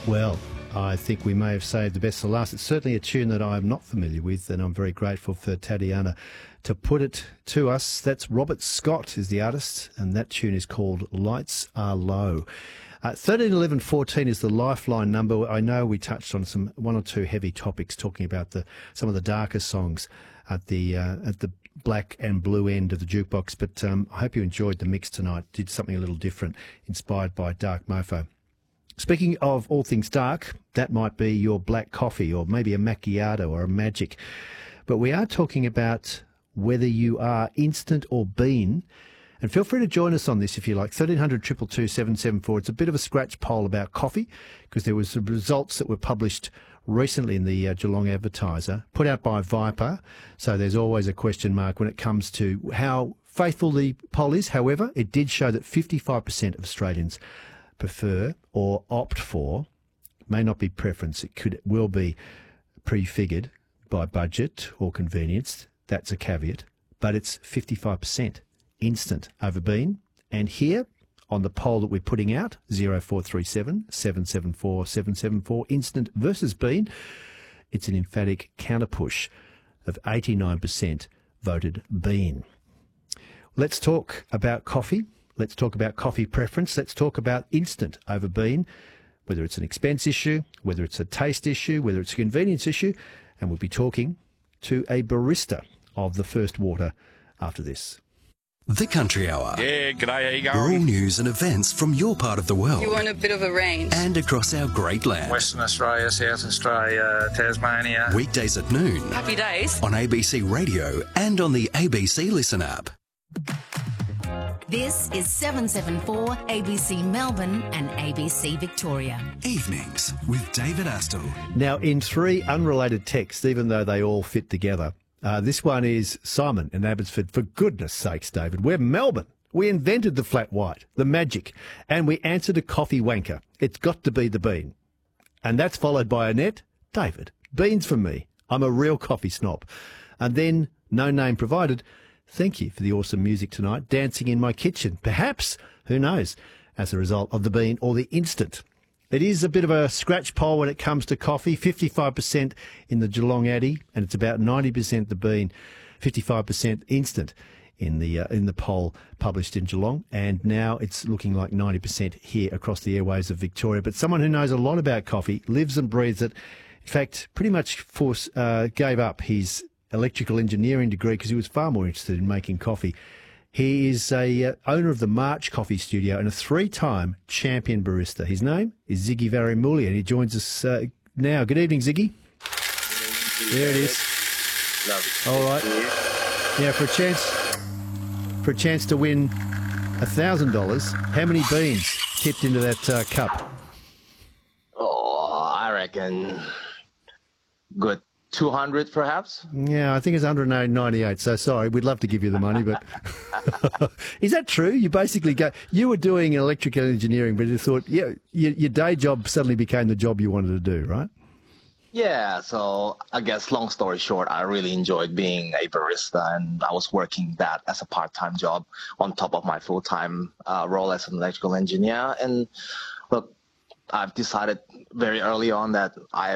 Well, I think we may have saved the best for last. It's certainly a tune that I'm not familiar with, and I'm very grateful for Tatiana to put it to us. That's Robert Scott is the artist, and that tune is called Lights Are Low. 13 11 14 is the lifeline number. I know we touched on one or two heavy topics talking about some of the darker songs at the black and blue end of the jukebox, but I hope you enjoyed the mix tonight. Did something a little different, inspired by Dark Mofo. Speaking of all things dark, that might be your black coffee or maybe a macchiato or a magic. But we are talking about whether you are instant or bean. And feel free to join us on this if you like. 1300 222 774. It's a bit of a scratch poll about coffee because there was some results that were published recently in the Geelong Advertiser, put out by Viper. So there's always a question mark when it comes to how faithful the poll is. However, it did show that 55% of Australians prefer or opt for, may not be preference, it will be prefigured by budget or convenience. That's a caveat, but it's 55% instant over bean. And here on the poll that we're putting out, 0437 774 774, instant versus bean, it's an emphatic counter-push of 89% voted bean. Let's talk about coffee. Let's talk about coffee preference. Let's talk about instant over bean, whether it's an expense issue, whether it's a taste issue, whether it's a convenience issue. And we'll be talking to a barista of the First Water after this. The Country Hour. Yeah, g'day, how you going? Rural news and events from your part of the world. You want a bit of a range. And across our great land. Western Australia, South Australia, Tasmania. Weekdays at noon. Happy days. On ABC Radio and on the ABC Listen app. This is 774 ABC Melbourne and ABC Victoria. Evenings with David Astle. Now, in three unrelated texts, even though they all fit together, this one is Simon in Abbotsford. For goodness sakes, David, we're Melbourne. We invented the flat white, the magic, and we answered a coffee wanker. It's got to be the bean. And that's followed by Annette. David, beans for me. I'm a real coffee snob. And then, no name provided, thank you for the awesome music tonight, dancing in my kitchen. Perhaps, who knows, as a result of the bean or the instant. It is a bit of a scratch poll when it comes to coffee, 55% in the Geelong Addy, and it's about 90% the bean, 55% instant in the poll published in Geelong, and now it's looking like 90% here across the airways of Victoria. But someone who knows a lot about coffee, lives and breathes it, in fact, pretty much gave up his electrical engineering degree because he was far more interested in making coffee. He is a owner of the March Coffee Studio and a three-time champion barista. His name is Ziggy Varimuli, and he joins us now. Good evening, Ziggy. There it is. Lovely. All right. Now, for a chance to win $1,000, how many beans tipped into that cup? Oh, I reckon good 200 perhaps. Yeah, I think it's 198, so sorry, we'd love to give you the money, but is that true? You basically you were doing electrical engineering, but you thought, yeah, your day job suddenly became the job you wanted to do, right? Yeah, so I guess long story short, I really enjoyed being a barista, and I was working that as a part-time job on top of my full-time role as an electrical engineer. And look, I've decided very early on that I